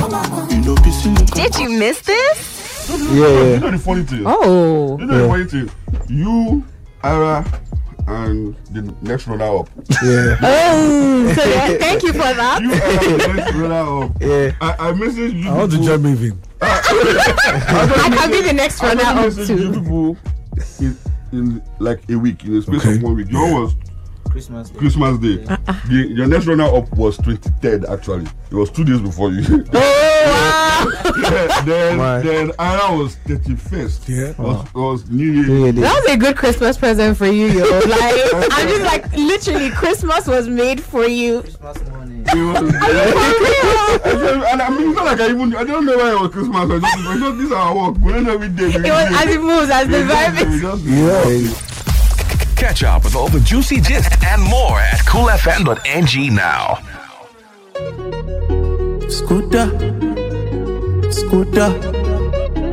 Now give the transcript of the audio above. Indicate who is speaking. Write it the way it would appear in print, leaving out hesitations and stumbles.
Speaker 1: Did you miss this?
Speaker 2: You know the funny thing?
Speaker 1: Oh.
Speaker 2: You know the funny thing? You, Ira, and the next runner up.
Speaker 3: Yeah.
Speaker 1: Oh, so thank you for that.
Speaker 2: You are the next runner up.
Speaker 3: Yeah.
Speaker 2: I messaged you.
Speaker 3: I want to join moving.
Speaker 1: I can be the next runner
Speaker 2: I
Speaker 1: up
Speaker 2: messaged you
Speaker 1: too.
Speaker 2: people in like a week, in the space of 1 week. Your was
Speaker 4: Christmas Day.
Speaker 2: Your next runner up was 23rd actually. It was 2 days before you. Then Ira was 31st.
Speaker 3: Yeah.
Speaker 2: Was New Year.
Speaker 1: That was a good Christmas present for you, yo. Like, I'm just like, literally, Christmas was made for you.
Speaker 4: Christmas morning.
Speaker 2: It was, and I mean, it's not like I don't know why it was Christmas. I just these are our work. We don't know every day.
Speaker 1: It was as it moves, as the vibe is.
Speaker 5: Catch up with all the juicy gist and more at coolfm.ng now.
Speaker 6: Scooter.